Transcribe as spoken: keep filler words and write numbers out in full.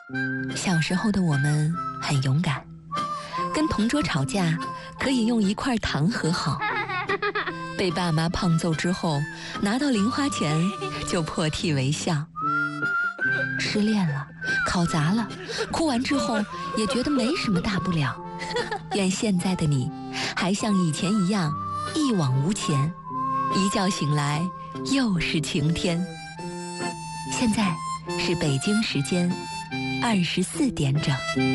小时候的我们很勇敢，跟同桌吵架可以用一块糖和好，被爸妈胖揍之后拿到零花钱就破涕为笑，失恋了考砸了，哭完之后也觉得没什么大不了。愿现在的你还像以前一样一往无前，一觉醒来又是晴天。现在是北京时间二十四点整。